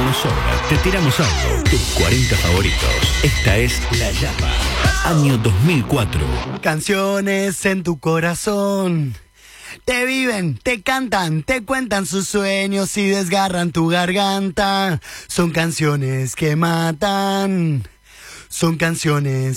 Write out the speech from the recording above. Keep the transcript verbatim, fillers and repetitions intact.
nos sobra, te tiramos algo. Tus cuarenta favoritos. Esta es La Llama, año dos mil cuatro. Canciones en tu corazón. Te viven, te cantan, te cuentan sus sueños y desgarran tu garganta. Son canciones que matan. Son canciones